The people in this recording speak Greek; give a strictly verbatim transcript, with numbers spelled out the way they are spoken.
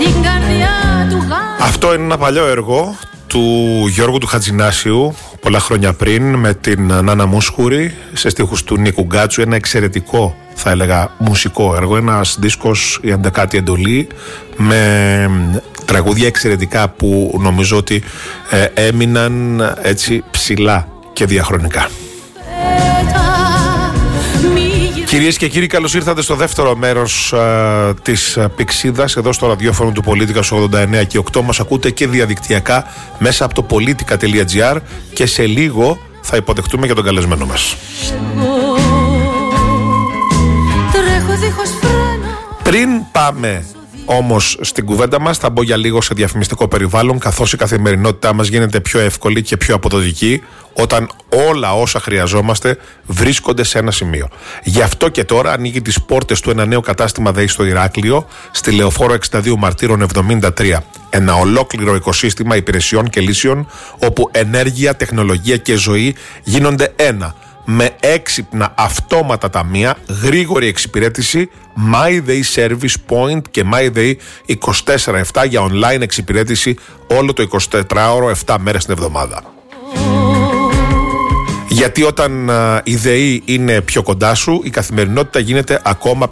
Αυτό είναι ένα παλιό έργο του Γιώργου του Χατζηνάσιου, πολλά χρόνια πριν, με την Νάνα Μούσχουρη, σε στίχους του Νίκου Γκάτσου. Ένα εξαιρετικό, θα έλεγα, μουσικό έργο. Ένας δίσκος, η Αντεκάτη Εντολή, με τραγούδια εξαιρετικά που νομίζω ότι ε, έμειναν έτσι ψηλά και διαχρονικά. Κυρίες και κύριοι, καλώς ήρθατε στο δεύτερο μέρος α, της Πηξίδας, εδώ στο ραδιόφωνο του Πολίτικα ογδόντα εννέα και οκτώ. Μας ακούτε και διαδικτυακά μέσα από το πολίτικα τελεία τζι άρ και σε λίγο θα υποδεχτούμε και τον καλεσμένο μας. Πριν πάμε όμως στην κουβέντα μας, θα μπω για λίγο σε διαφημιστικό περιβάλλον, καθώς η καθημερινότητά μας γίνεται πιο εύκολη και πιο αποδοτική όταν όλα όσα χρειαζόμαστε βρίσκονται σε ένα σημείο. Γι' αυτό και τώρα ανοίγει τις πόρτες του ένα νέο κατάστημα ΔΕΗ στο Ηράκλειο, στη Λεωφόρο εξήντα δύο Μαρτύρων εβδομήντα τρία. Ένα ολόκληρο οικοσύστημα υπηρεσιών και λύσεων, όπου ενέργεια, τεχνολογία και ζωή γίνονται ένα. Με έξυπνα αυτόματα ταμεία, γρήγορη εξυπηρέτηση, MyDay Service Point και MyDay είκοσι τέσσερα επτά για online εξυπηρέτηση όλο το εικοσιτετράωρο, επτά μέρες την εβδομάδα. Γιατί όταν α, η ΔΕΗ είναι πιο κοντά σου, η καθημερινότητα γίνεται ακόμα